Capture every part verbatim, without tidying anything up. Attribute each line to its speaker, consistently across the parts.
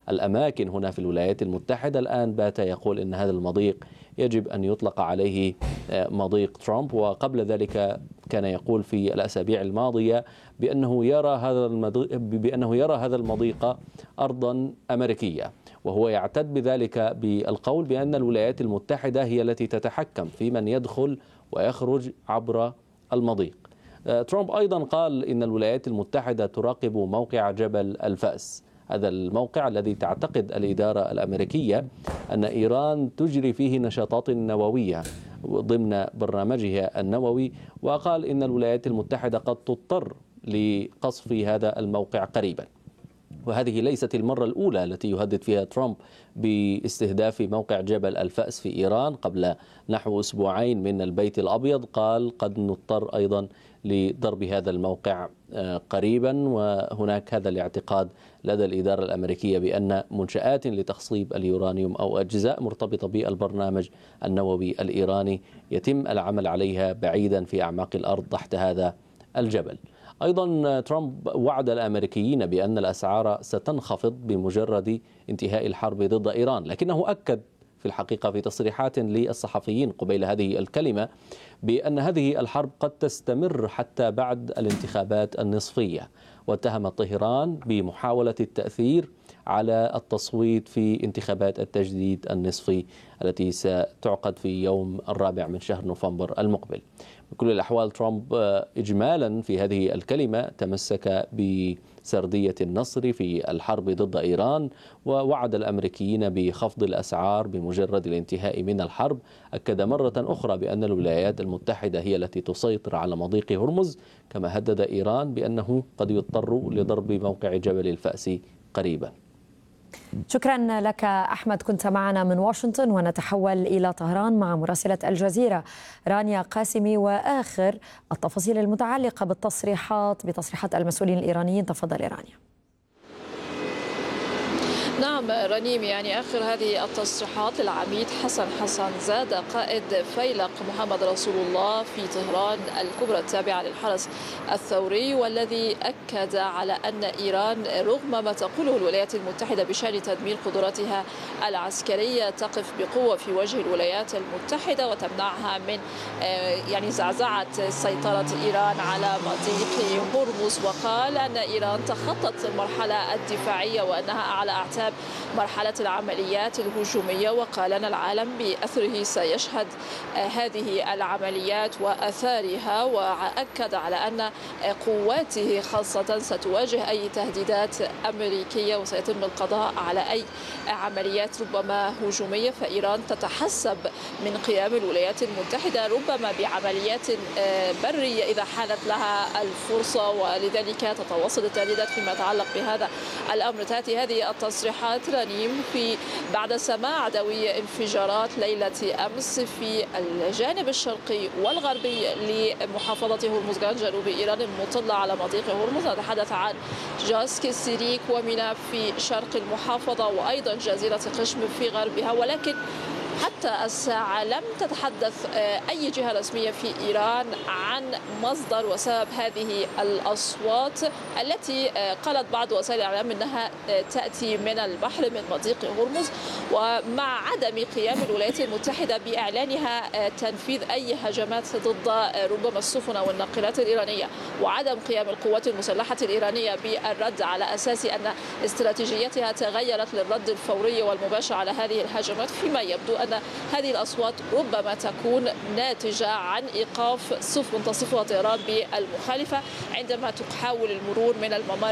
Speaker 1: الأماكن هنا في الولايات المتحدة. الآن بات يقول أن هذا المضيق يجب أن يطلق عليه مضيق ترامب، وقبل ذلك كان يقول في الأسابيع الماضية بأنه يرى هذا المضيق بأنه يرى هذا المضيق أرضا أمريكية، وهو يعتد بذلك بالقول بأن الولايات المتحدة هي التي تتحكم في من يدخل ويخرج عبر المضيق. ترامب أيضا قال إن الولايات المتحدة تراقب موقع جبل الفأس، هذا الموقع الذي تعتقد الإدارة الأمريكية أن إيران تجري فيه نشاطات نووية ضمن برنامجها النووي، وقال إن الولايات المتحدة قد تضطر لقصف هذا الموقع قريبا. وهذه ليست المرة الأولى التي يهدد فيها ترامب باستهداف موقع جبل الفأس في إيران. قبل نحو أسبوعين من البيت الأبيض قال قد نضطر أيضا لضرب هذا الموقع قريبا. وهناك هذا الاعتقاد لدى الإدارة الأمريكية بأن منشآت لتخصيب اليورانيوم أو أجزاء مرتبطة بالبرنامج النووي الإيراني يتم العمل عليها بعيدا في أعماق الأرض تحت هذا الجبل. أيضا ترامب وعد الأمريكيين بأن الأسعار ستنخفض بمجرد انتهاء الحرب ضد إيران، لكنه أكد في الحقيقة في تصريحات للصحفيين قبيل هذه الكلمة بأن هذه الحرب قد تستمر حتى بعد الانتخابات النصفية، واتهم طهران بمحاولة التأثير على التصويت في انتخابات التجديد النصفي التي ستعقد في يوم الرابع من شهر نوفمبر المقبل. بكل الأحوال ترامب إجمالا في هذه الكلمة تمسك بسردية النصر في الحرب ضد إيران، ووعد الأمريكيين بخفض الأسعار بمجرد الانتهاء من الحرب. أكد مرة أخرى بأن الولايات المتحدة هي التي تسيطر على مضيق هرمز، كما هدد إيران بأنه قد يضطر لضرب موقع جبل الفأس قريبا.
Speaker 2: شكرا لك أحمد، كنت معنا من واشنطن، ونتحول إلى طهران مع مراسلة الجزيرة رانيا قاسمي وآخر التفاصيل المتعلقة بالتصريحات بتصريحات المسؤولين الإيرانيين. تفضل رانيا.
Speaker 3: نعم رنيم، يعني آخر هذه التصريحات للعميد حسن حسن زاد قائد فيلق محمد رسول الله في طهران الكبرى التابعة للحرس الثوري، والذي أكد على أن إيران رغم ما تقوله الولايات المتحدة بشأن تدمير قدراتها العسكرية تقف بقوة في وجه الولايات المتحدة وتمنعها من يعني زعزعة سيطرة إيران على مضيق هرمز. وقال أن إيران تخطت المرحلة الدفاعية وأنها على أعتاب مرحلة العمليات الهجومية، وقال أن العالم بأثره سيشهد هذه العمليات وأثارها، وأكد على أن قواته خاصة ستواجه أي تهديدات أمريكية وسيتم القضاء على أي عمليات ربما هجومية. فإيران تتحسب من قيام الولايات المتحدة ربما بعمليات برية إذا حانت لها الفرصة، ولذلك تتواصل التهديدات فيما يتعلق بهذا الأمر. تأتي هذه التصريحات رنيم في بعد سماع دوي انفجارات ليلة أمس في الجانب الشرقي والغربي لمحافظة هرمزغان جنوب إيران المطلة على مضيق هرمز. نتحدث عن جاسك سيريك وميناء في شرق المحافظة، وأيضا جزيرة قشم في غربها. ولكن حتى الساعة لم تتحدث أي جهة رسمية في إيران عن مصدر وسبب هذه الأصوات التي قالت بعض وسائل الإعلام أنها تأتي من البحر من مضيق هرمز، ومع عدم قيام الولايات المتحدة بإعلانها تنفيذ أي هجمات ضد ربما السفن والناقلات الإيرانية، وعدم قيام القوات المسلحة الإيرانية بالرد على أساس أن استراتيجيتها تغيرت للرد الفوري والمباشر على هذه الهجمات، فيما يبدو أن هذه الأصوات ربما تكون ناتجة عن إيقاف سفن تصفها طيران بالمخالفة عندما تحاول المرور من الممر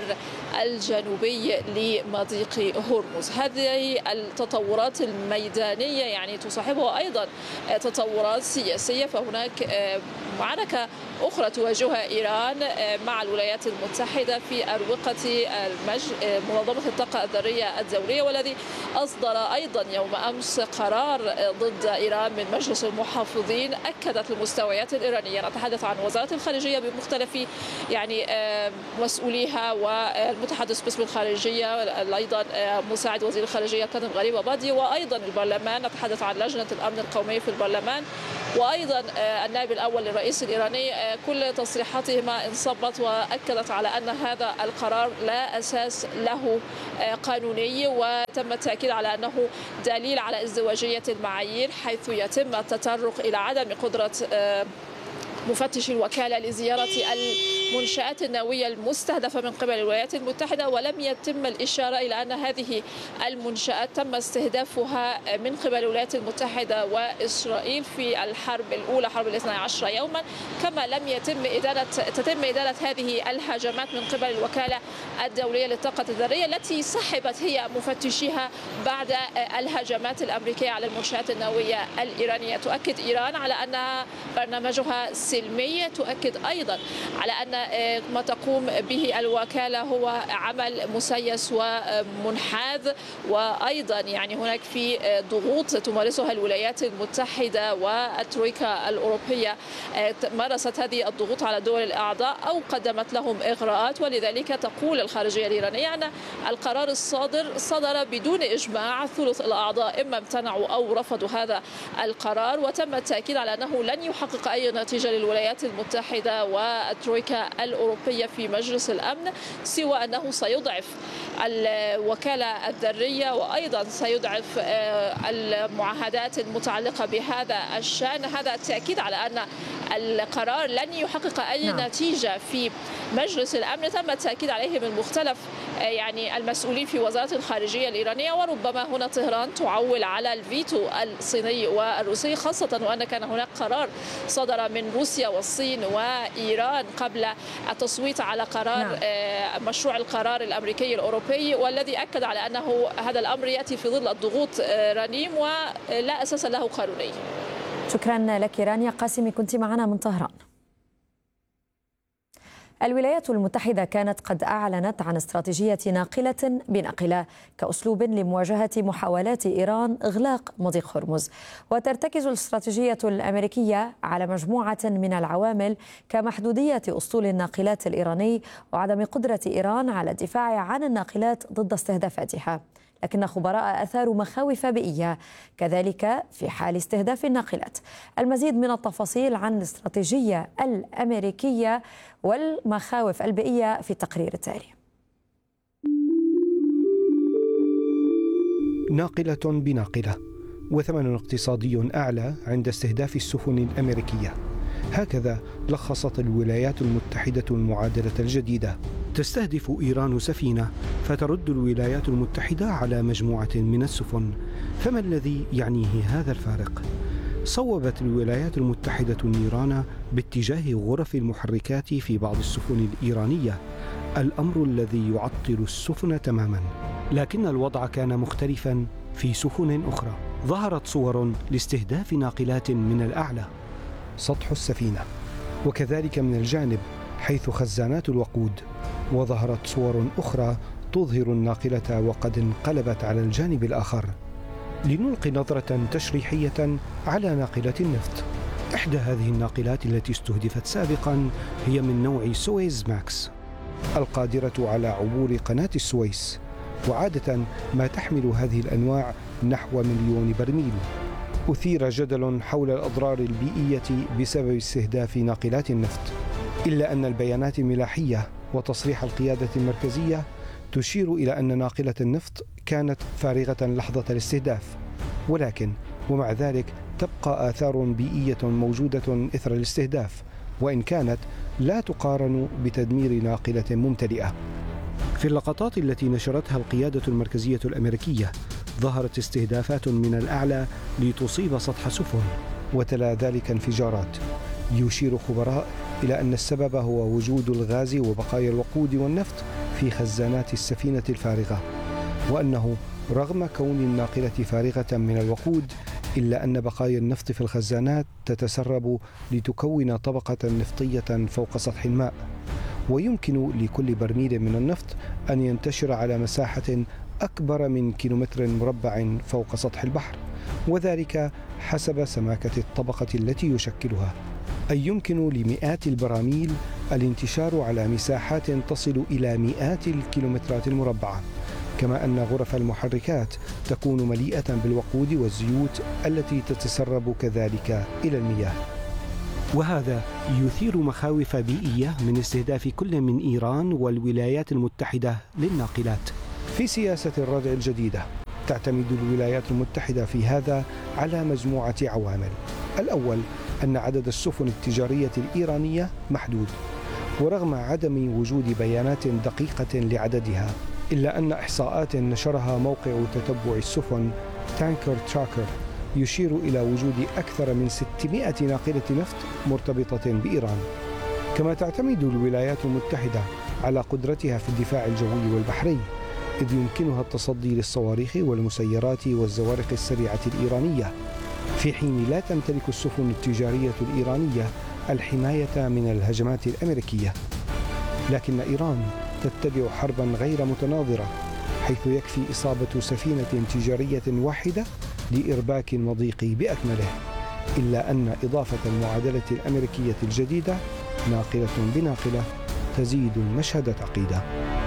Speaker 3: الجنوبي لمضيق هرمز. هذه التطورات الميدانية يعني تصاحبها أيضا تطورات سياسية، فهناك معركة أخرى تواجهها إيران مع الولايات المتحدة في أروقة المج... منظمة الطاقة الذرية الدولية، والذي أصدر أيضا يوم أمس قرار ضد إيران من مجلس المحافظين أكدت المستويات الإيرانية. نتحدث عن وزارة الخارجية بمختلف يعني مسؤوليها والمتحدث باسم الخارجية، أيضا مساعد وزير الخارجية كاظم غريب عبادي، وأيضا البرلمان. نتحدث عن لجنة الأمن القومي في البرلمان وأيضا النائب الأول للرئيس الإيراني كل تصريحاتهما انصبت وأكدت على أن هذا القرار لا أساس له قانوني، وتم التأكيد على أنه دليل على ازدواجية المعايير، حيث يتم التطرق إلى عدم قدرة مفتش الوكالة لزيارة المنشآت النووية المستهدفة من قبل الولايات المتحدة، ولم يتم الإشارة إلى أن هذه المنشآت تم استهدافها من قبل الولايات المتحدة وإسرائيل في الحرب الأولى، حرب الاثني عشر يوما، كما لم يتم إدانة تتم إدانة هذه الهجمات من قبل الوكالة الدولية للطاقة الذرية التي سحبت هي مفتشيها بعد الهجمات الأمريكية على المنشآت النووية الإيرانية. تؤكد إيران على أن برنامجها سلمية، تؤكد أيضا على أن ما تقوم به الوكالة هو عمل مسيس ومنحاز، وأيضا يعني هناك في ضغوط تمارسها الولايات المتحدة والترويكا الأوروبية، مارست هذه الضغوط على الدول الأعضاء أو قدمت لهم إغراءات، ولذلك تقول الخارجية الإيرانية أن القرار الصادر صدر بدون إجماع. ثلث الأعضاء إما امتنعوا أو رفضوا هذا القرار، وتم التأكيد على أنه لن يحقق أي نتيجة للولايات المتحدة والترويكا الأوروبية في مجلس الأمن، سوى أنه سيضعف الوكالة الذرية وأيضا سيضعف المعاهدات المتعلقة بهذا الشأن. هذا التأكيد على أن القرار لن يحقق أي نعم. نتيجة في مجلس الأمن تم التأكيد عليه من مختلف يعني المسؤولين في وزارة الخارجية الإيرانية، وربما هنا طهران تعول على الفيتو الصيني والروسي، خاصة وأن كان هناك قرار صدر من روسيا والصين وإيران قبل التصويت على قرار نعم. مشروع القرار الأمريكي الأوروبي، والذي أكد على أنه هذا الأمر يأتي في ظل الضغوط رنيم ولا أساس له قانوني.
Speaker 2: شكرا لك رانيا قاسمي، كنت معنا من طهران. الولايات المتحدة كانت قد أعلنت عن استراتيجية ناقلة بناقلة كأسلوب لمواجهة محاولات إيران إغلاق مضيق هرمز، وترتكز الاستراتيجية الأمريكية على مجموعة من العوامل كمحدودية أسطول الناقلات الإيراني وعدم قدرة إيران على الدفاع عن الناقلات ضد استهدافاتها. لكن خبراء أثاروا مخاوف بيئية كذلك في حال استهداف الناقلات. المزيد من التفاصيل عن الاستراتيجية الأمريكية والمخاوف البيئية في التقرير التالي.
Speaker 4: ناقلة بناقلة وثمن اقتصادي أعلى عند استهداف السفن الأمريكية، هكذا لخصت الولايات المتحدة المعادلة الجديدة. تستهدف إيران سفينة فترد الولايات المتحدة على مجموعة من السفن، فما الذي يعنيه هذا الفارق؟ صوبت الولايات المتحدة النيران باتجاه غرف المحركات في بعض السفن الإيرانية، الأمر الذي يعطل السفن تماما. لكن الوضع كان مختلفا في سفن أخرى. ظهرت صور لاستهداف ناقلات من الأعلى، سطح السفينة، وكذلك من الجانب حيث خزانات الوقود. وظهرت صور أخرى تظهر الناقلة وقد انقلبت على الجانب الآخر. لنلقي نظرة تشريحية على ناقلة النفط. إحدى هذه الناقلات التي استهدفت سابقا هي من نوع سويس ماكس، القادرة على عبور قناة السويس، وعادة ما تحمل هذه الأنواع نحو مليون برميل. أثير جدل حول الأضرار البيئية بسبب استهداف ناقلات النفط، إلا أن البيانات الملاحية وتصريح القيادة المركزية تشير إلى أن ناقلة النفط كانت فارغة لحظة الاستهداف، ولكن ومع ذلك تبقى آثار بيئية موجودة إثر الاستهداف، وإن كانت لا تقارن بتدمير ناقلة ممتلئة. في اللقطات التي نشرتها القيادة المركزية الأمريكية ظهرت استهدافات من الأعلى لتصيب سطح سفن، وتلا ذلك انفجارات. يشير خبراء إلى أن السبب هو وجود الغاز وبقايا الوقود والنفط في خزانات السفينة الفارغة، وأنه رغم كون الناقلة فارغة من الوقود إلا أن بقايا النفط في الخزانات تتسرب لتكون طبقة نفطية فوق سطح الماء، ويمكن لكل برميل من النفط أن ينتشر على مساحة أكبر من كيلومتر مربع فوق سطح البحر، وذلك حسب سماكة الطبقة التي يشكلها. أي يمكن لمئات البراميل الانتشار على مساحات تصل إلى مئات الكيلومترات المربعة، كما أن غرف المحركات تكون مليئة بالوقود والزيوت التي تتسرب كذلك إلى المياه. وهذا يثير مخاوف بيئية من استهداف كل من إيران والولايات المتحدة للناقلات. في سياسة الردع الجديدة تعتمد الولايات المتحدة في هذا على مجموعة عوامل. الأول أن عدد السفن التجارية الإيرانية محدود، ورغم عدم وجود بيانات دقيقة لعددها، إلا أن إحصاءات نشرها موقع تتبع السفن تانكر تراكر يشير إلى وجود أكثر من ستمائة ناقلة نفط مرتبطة بإيران. كما تعتمد الولايات المتحدة على قدرتها في الدفاع الجوي والبحري، إذ يمكنها التصدي للصواريخ والمسيرات والزوارق السريعة الإيرانية، في حين لا تمتلك السفن التجارية الإيرانية الحماية من الهجمات الأمريكية. لكن إيران تتبع حربا غير متناظرة، حيث يكفي إصابة سفينة تجارية واحدة لإرباك المضيق بأكمله، إلا أن إضافة المعادلة الأمريكية الجديدة ناقلة بناقلة تزيد المشهد تعقيدا.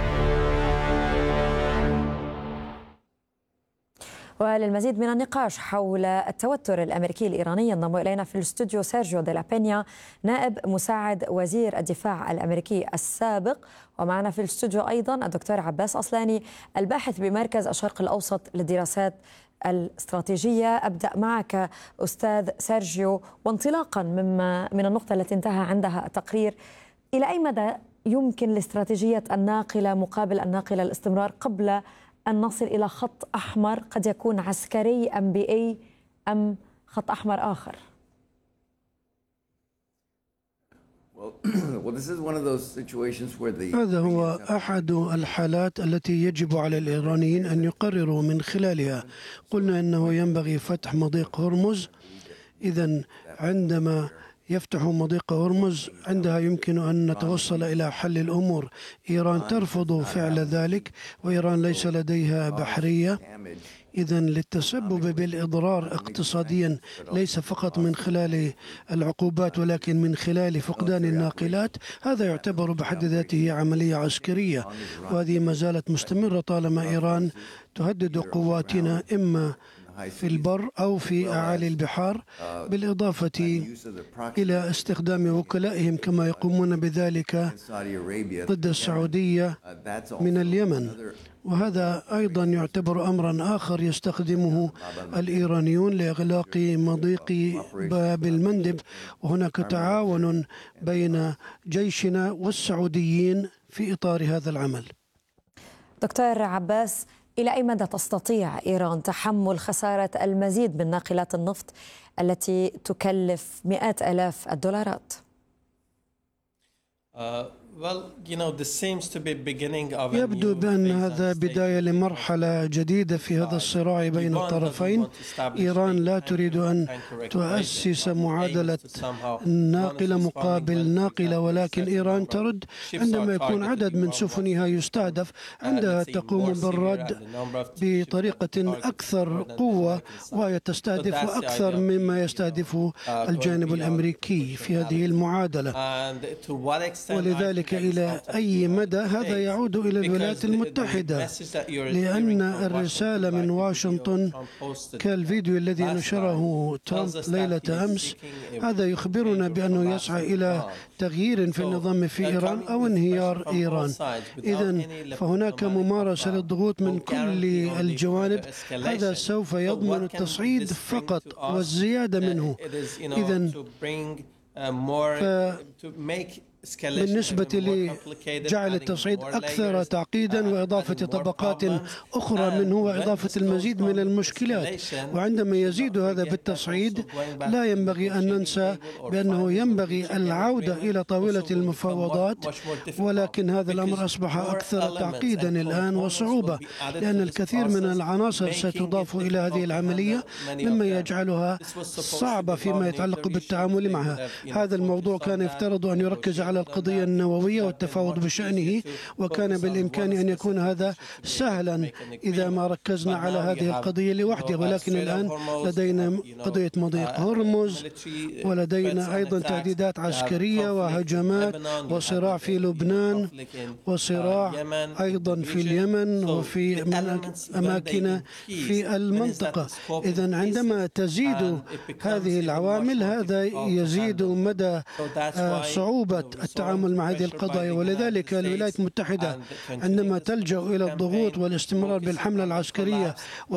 Speaker 2: وللمزيد من النقاش حول التوتر الأمريكي الإيراني ينضم إلينا في الاستوديو سيرجيو دي لا بينيا، نائب مساعد وزير الدفاع الأمريكي السابق، ومعنا في الاستوديو أيضا الدكتور عباس أصلاني الباحث بمركز الشرق الأوسط للدراسات الاستراتيجية. أبدأ معك أستاذ سيرجيو، وانطلاقا مما من النقطة التي انتهى عندها التقرير، إلى أي مدى يمكن لاستراتيجية الناقلة مقابل الناقلة الاستمرار قبل أن نصل إلى خط أحمر قد يكون عسكري أم بيئي أم خط أحمر آخر؟
Speaker 5: هذا هو أحد الحالات التي يجب على الإيرانيين أن يقرروا من خلالها. قلنا أنه ينبغي فتح مضيق هرمز، إذن عندما يفتح مضيق هرمز عندها يمكن أن نتوصل إلى حل الأمور. إيران ترفض فعل ذلك، وإيران ليس لديها بحرية، إذن للتسبب بالإضرار اقتصاديا ليس فقط من خلال العقوبات ولكن من خلال فقدان الناقلات، هذا يعتبر بحد ذاته عملية عسكرية، وهذه ما زالت مستمرة طالما إيران تهدد قواتنا إما في البر أو في أعالي البحار، بالإضافة إلى استخدام وكلائهم كما يقومون بذلك ضد السعودية من اليمن. وهذا أيضا يعتبر أمرا آخر يستخدمه الإيرانيون لإغلاق مضيق باب المندب، وهناك تعاون بين جيشنا والسعوديين في إطار هذا العمل.
Speaker 2: دكتور عباس، إلى أي مدى تستطيع إيران تحمل خسارة المزيد من ناقلات النفط التي تكلف مئات آلاف الدولارات؟
Speaker 5: يبدو بأن هذا بداية لمرحلة جديدة في هذا الصراع بين الطرفين. إيران لا تريد أن تؤسس معادلة ناقلة مقابل ناقلة، ولكن إيران ترد عندما يكون عدد من سفنها يستهدف، عندها تقوم بالرد بطريقة أكثر قوة، وهي تستهدف أكثر مما يستهدف الجانب الأمريكي في هذه المعادلة. ولذلك إلى أي مدى هذا يعود إلى الولايات المتحدة، لأن الرسالة من واشنطن كالفيديو الذي نشره ترامب ليلة أمس، هذا يخبرنا بأنه يسعى إلى تغيير في النظام في إيران أو انهيار إيران. إذن فهناك ممارسة للضغوط من كل الجوانب، هذا سوف يضمن التصعيد فقط والزيادة منه. إذن بالنسبة لجعل التصعيد أكثر تعقيدا وإضافة طبقات أخرى منه وإضافة المزيد من المشكلات، وعندما يزيد هذا بالتصعيد لا ينبغي أن ننسى بأنه ينبغي العودة إلى طاولة المفاوضات، ولكن هذا الأمر أصبح أكثر تعقيدا الآن وصعوبة، لأن الكثير من العناصر ستضاف إلى هذه العملية مما يجعلها صعبة فيما يتعلق بالتعامل معها. هذا الموضوع كان يفترض أن يركز على على القضية النووية والتفاوض بشأنه، وكان بالإمكان أن يكون هذا سهلا إذا ما ركزنا على هذه القضية لوحدها، ولكن الآن لدينا قضية مضيق هرمز، ولدينا أيضا تهديدات عسكرية وهجمات وصراع في لبنان وصراع أيضا في اليمن وفي أماكن في المنطقة. إذن عندما تزيد هذه العوامل هذا يزيد مدى صعوبة التعامل مع هذه القضايا، ولذلك الولايات المتحدة عندما تلجأ إلى الضغوط والاستمرار بالحملة العسكرية